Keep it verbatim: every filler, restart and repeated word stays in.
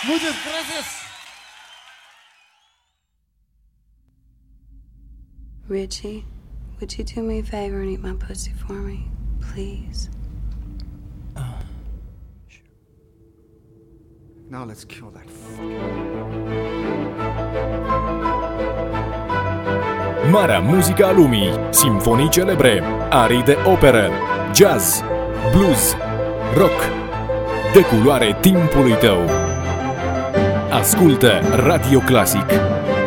Muchas gracias. Richie, would you do me a favor and eat my pussy for me, please? Uh, sure. Now let's kill that fucking... Marea muzică a lumii, simfonii celebre, arii de operă, jazz, blues, rock, de culoare timpului tău. Ascultă Radio Classic.